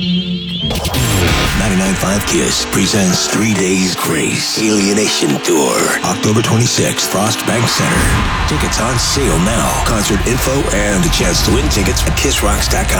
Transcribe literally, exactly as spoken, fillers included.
ninety-nine point five Kiss presents Three Days Grace Alienation Tour, October twenty-sixth, Frost Bank Center. Tickets on sale now. Concert info and a chance to win tickets at kiss rocks dot com.